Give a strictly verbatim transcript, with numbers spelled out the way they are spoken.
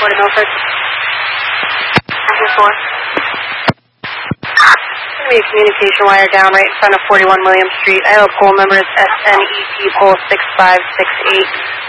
forty Milford. four. Going to be a communication wire down right in front of forty-one William Street. I have a poll number is S N E T poll six five six eight.